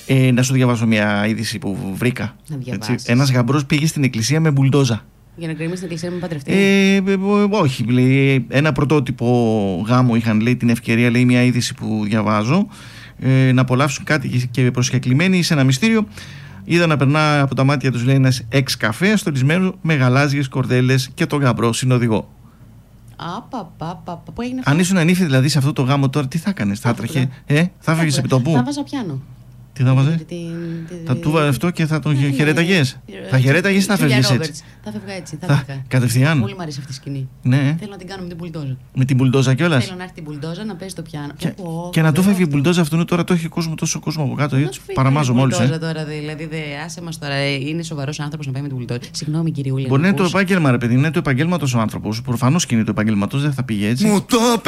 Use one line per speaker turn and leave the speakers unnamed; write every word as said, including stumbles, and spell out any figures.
Ε, να σου διαβάσω μια είδηση που βρήκα. Ένας γαμπρός πήγε στην εκκλησία με μπουλντόζα.
Για να κρίνουμε στην εκκλησία με παντρευτεί.
Ε, όχι, λέει, ένα πρωτότυπο γάμο είχαν, λέει, την ευκαιρία, λέει, μια είδηση που διαβάζω, ε, να απολαύσουν κάτι και προσκεκλημένοι σε ένα μυστήριο. Είδα να περνά από τα μάτια τους, λέει, ένας εξ καφέ στολισμένο με γαλάζιες κορδέλες και τον γαμπρό συνοδηγό.
Απαπαπαπα, πού έγινε αυτό?
Αν ήσουν ανήφη δηλαδή σε αυτό το γάμο τώρα, τι θα έκανες? Θα έτρεχε, ε, θα έφευγες επί τόπου?
Θα βάζα πιάνο.
Τι θα βάζε? Θα του βάζε αυτό και θα τον χαιρέταγες? Θα χαιρέταγες ή θα φεύγεις έτσι?
Θα φεύγα έτσι, θα φεύγα.
Κατευθείαν.
Πολύ μου αρέσει αυτή η σκηνή.
Ναι.
Θέλω να την κάνω με την μπουλντόζα.
Με την μπουλντόζα κιόλας.
Θέλω να έρθει την μπουλντόζα να παίζει το πιάνο.
Και να του φεύγει η μπουλντόζα αυτού, τώρα το έχει κόσμο, τόσο κόσμο από κάτω. Παραμάζω μόλις.
Τώρα δηλαδή, άσε μας τώρα, είναι σοβαρός άνθρωπος να πάει με την μπουλντόζα. Συγγνώμη κύριε Ούλια.
Μπορεί να είναι το επάγγελμα, ρε παιδί, είναι το επαγγέλματος ο άνθρωπος. Προφανώς και είναι το επαγγέλματος, δεν θα πήγε έτσι.